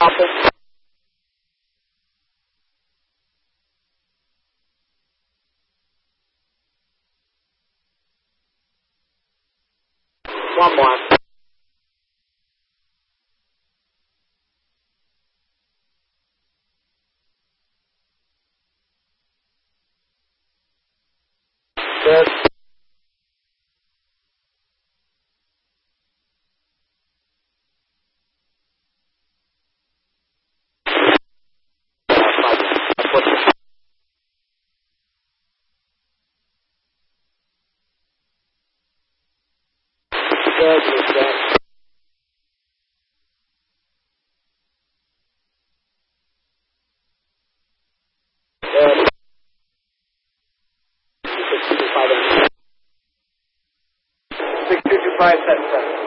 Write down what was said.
Copy. One more. Good. Good, good. Good. 6225, 6225, 77.